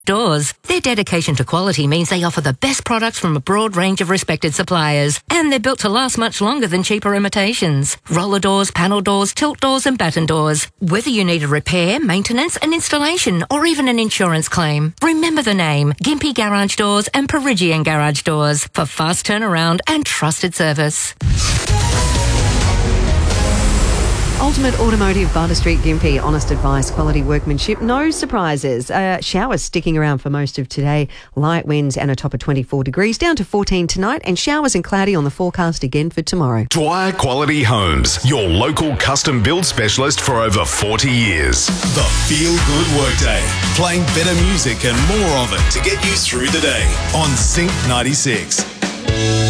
Doors. Their dedication to quality means they offer the best products from a broad range of respected suppliers, and they're built to last much longer than cheaper imitations. Roller doors, panel doors, tilt doors and batten doors. Whether you need a repair, maintenance, an installation or even an insurance claim, remember the name Gympie Garage Doors and Perigian Garage Doors for fast turnaround and trusted service. Ultimate Automotive, Barter Street, Gympie. Honest advice, quality workmanship, no surprises. Showers sticking around for most of today. Light winds and a top of 24 degrees, down to 14 tonight, and showers and cloudy on the forecast again for tomorrow. Dwyer Quality Homes, your local custom build specialist for over 40 years. The Feel Good Workday, playing better music and more of it to get you through the day on Sync 96.